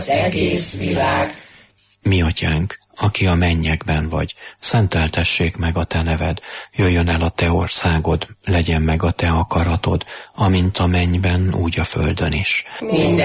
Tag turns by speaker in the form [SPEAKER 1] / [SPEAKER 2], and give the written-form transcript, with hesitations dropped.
[SPEAKER 1] az egész világ.
[SPEAKER 2] Mi atyánk, aki a mennyekben vagy, szenteltessék meg a te neved, jöjjön el a te országod, legyen meg a te akaratod, amint a mennyben, úgy a földön is.
[SPEAKER 1] Minden